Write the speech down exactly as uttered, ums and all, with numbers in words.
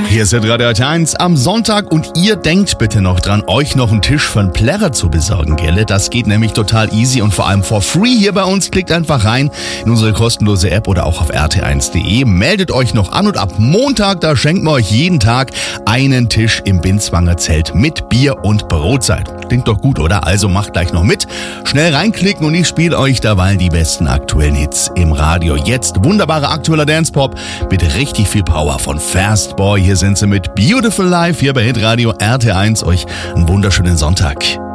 Hier ist Radio R T eins am Sonntag und ihr denkt bitte noch dran, euch noch einen Tisch für einen Plärrer zu besorgen, gell? Das geht nämlich total easy und vor allem for free hier bei uns. Klickt einfach rein in unsere kostenlose App oder auch auf r t eins punkt d e. Meldet euch noch an und ab Montag, da schenken wir euch jeden Tag einen Tisch im Binswanger Zelt mit Bier und Brotzeit. Klingt doch gut, oder? Also macht gleich noch mit. Schnell reinklicken und ich spiele euch derweil die besten aktuellen Hits im Radio. Jetzt wunderbarer aktueller Dance-Pop mit richtig viel Power von Fast Boy. Hier sind sie mit Beautiful Life hier bei Hitradio R T eins. Euch einen wunderschönen Sonntag.